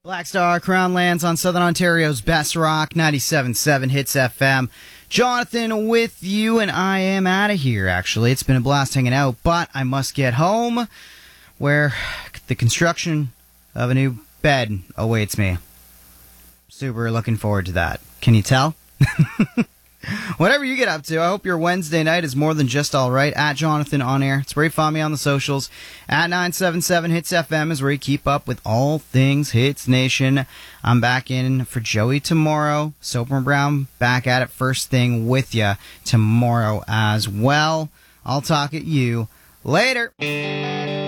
Black Star Crown lands on Southern Ontario's best rock, 97.7 Hits FM. Jonathan with you, and I am out of here, actually. It's been a blast hanging out, but I must get home where the construction of a new bed awaits me. Super looking forward to that. Can you tell? Whatever you get up to, I hope your Wednesday night is more than just all right. At Jonathan On Air. It's where you find me on the socials. At 977 Hits FM is where you keep up with all things Hits Nation. I'm back in for Joey tomorrow. Soper and Brown back at it first thing with you tomorrow as well. I'll talk at you later.